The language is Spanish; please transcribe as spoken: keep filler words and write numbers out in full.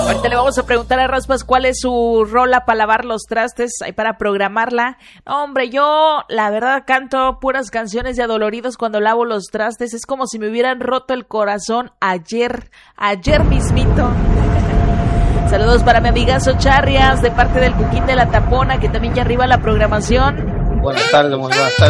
Ahorita le vamos a preguntar a Raspas cuál es su rola para lavar los trastes, ahí para programarla. No, hombre, yo la verdad canto puras canciones de adoloridos cuando lavo los trastes. Es como si me hubieran roto el corazón ayer, ayer mismito. Saludos para mi amigazo Charrias, de parte del Cuquín de la Tapona, que también ya arriba la programación. Buenas tardes, muy buenas tardes.